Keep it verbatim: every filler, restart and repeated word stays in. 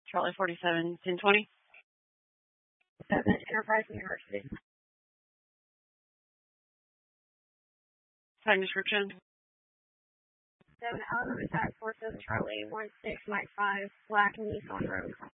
Charlie forty-seven, ten twenty. seven Enterprise University. Sign description. seven Alabama Attack Forces Charlie one six Mike five Black Nissan Road.